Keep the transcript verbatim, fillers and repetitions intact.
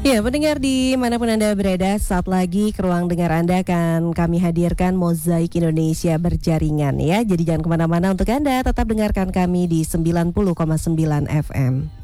Ya, pendengar di manapun Anda berada, saat lagi ke ruang dengar Anda akan kami hadirkan Mozaik Indonesia Berjaringan ya. Jadi jangan kemana-mana untuk Anda, tetap dengarkan kami di sembilan puluh koma sembilan F M.